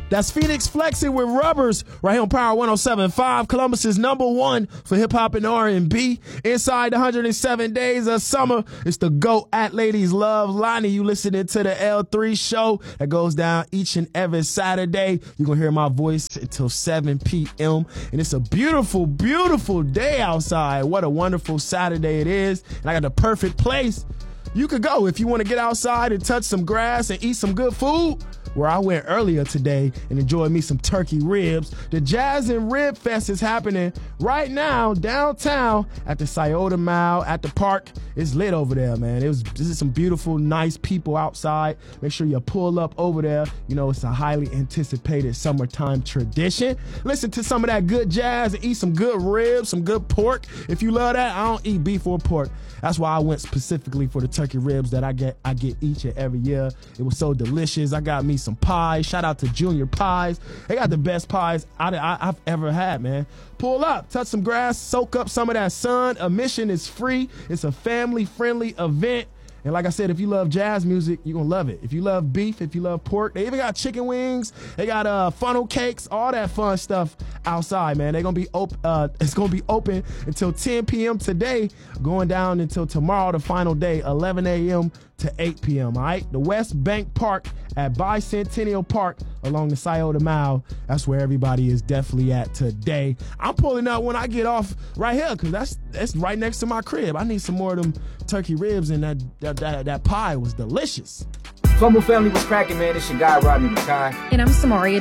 That's Phoenix Flexing with Rubbers right here on Power 107.5, Columbus's #1 for hip-hop and R&B. Inside the 107 days of summer, it's the GOAT at Ladies Love Lonnie. You listening to the L3 show that goes down each and every Saturday. You're going to hear my voice until 7 p.m. And it's a beautiful, beautiful day outside. What a wonderful Saturday it is. And I got the perfect place you could go if you want to get outside and touch some grass and eat some good food. Where I went earlier today and enjoyed me some turkey ribs. The Jazz and Rib Fest is happening right now downtown at the Scioto Mall at the park. It's lit over there, man. This is some beautiful, nice people outside. Make sure you pull up over there. You know, it's a highly anticipated summertime tradition. Listen to some of that good jazz and eat some good ribs, some good pork. If you love that, I don't eat beef or pork. That's why I went specifically for the turkey ribs that I get each and every year. It was so delicious. I got me some pies. Shout out to Junior Pies. They got the best pies I've ever had, man. Pull up, touch some grass, soak up some of that sun. Admission is free. It's a family-friendly event. And like I said, if you love jazz music, you're going to love it. If you love beef, if you love pork, they even got chicken wings. They got funnel cakes, all that fun stuff outside, man. They're going to be it's going to be open until 10 p.m. today, going down until tomorrow, the final day, 11 a.m. to 8 p.m., all right? The West Bank Park at Bicentennial Park along the Scioto Mall. That's where everybody is definitely at today. I'm pulling up when I get off right here because that's right next to my crib. I need some more of them turkey ribs, and that pie was delicious. Fumble family was cracking, man. It's your guy, Rodney McKay. And I'm Samaria